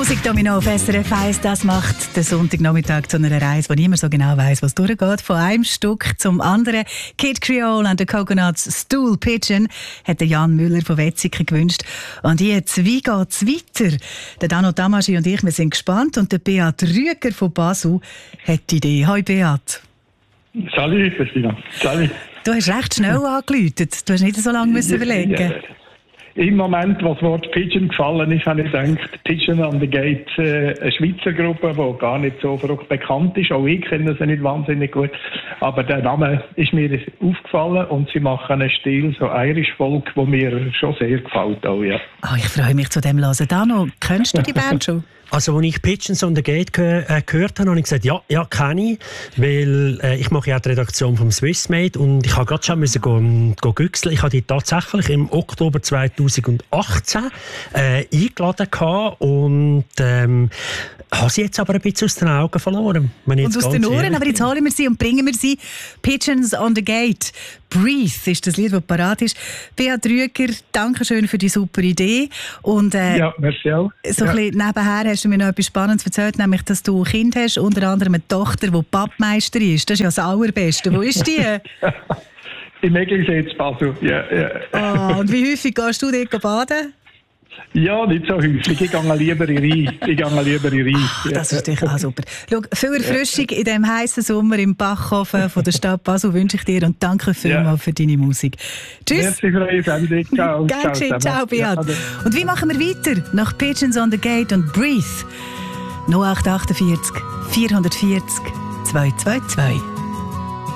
Musikdomino auf SRF 1, das macht den Sonntagnachmittag zu einer Reise, wo niemand so genau weiss, was durchgeht. Von einem Stück zum anderen. Kid Creole and the Coconuts Stool Pigeon hat Jan Müller von Wetzikon gewünscht. Und jetzt, wie geht's weiter? Der Dano Tamaschi und ich, wir sind gespannt. Und der Beat Rüeger von Basel hat die Idee. Hoi Beat. Salut, Christina. Salut. Du hast recht schnell angeläutet. Du hast nicht so lange überlegen. Ja. Im Moment, was das Wort Pigeon gefallen ist, habe ich gedacht, Pigeon on the Gate, eine Schweizer Gruppe, die gar nicht so verrückt bekannt ist. Auch ich kenne sie nicht wahnsinnig gut. Aber der Name ist mir aufgefallen und sie machen einen Stil, so Irish Folk, der mir schon sehr gefällt. Auch, ja. Oh, ich freue mich zu dem hören. Dano, kennst du die Band schon? Also, als ich Pigeons on the Gate gehört habe, habe ich gesagt, ja, kenne ich, weil ich mache ja auch die Redaktion vom Swissmade und ich habe gerade schon müssen güchseln. Ich habe die tatsächlich im Oktober 2018 eingeladen gehabt und habe sie jetzt aber ein bisschen aus den Augen verloren. Und aus den Ohren, aber jetzt holen wir sie und bringen wir sie. Pigeons on the Gate. Breathe ist das Lied, das parat ist. Beat Rüeger, danke schön für die super Idee. Und, ja, merci auch. So ein bisschen nebenher hast du mir noch etwas Spannendes erzählt, nämlich, dass du ein Kind hast, unter anderem eine Tochter, die Pappmeister ist. Das ist ja das Allerbeste. Wo ist die? Im Eglisee in Basel, ja. Oh, und wie häufig gehst du dort baden? Ja, nicht so häufig. Ich gehe lieber in Rhein. Das ist natürlich auch super. Schau, viel Erfrischung in diesem heißen Sommer im Bachhofen von der Stadt Basel wünsche ich dir und danke vielmals für deine Musik. Tschüss. Merci für eure Sendung. Ciao. Gern geschehen. Ciao, Beat. Und wie machen wir weiter? Nach Pigeons on the Gate und Breathe. 0848 440 222.